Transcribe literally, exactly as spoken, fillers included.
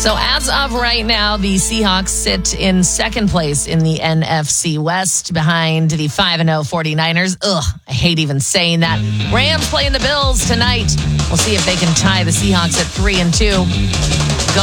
So as of right now, the Seahawks sit in second place in the N F C West behind the five and oh 49ers. Ugh, I hate even saying that. Rams playing the Bills tonight. We'll see if they can tie the Seahawks at three and two.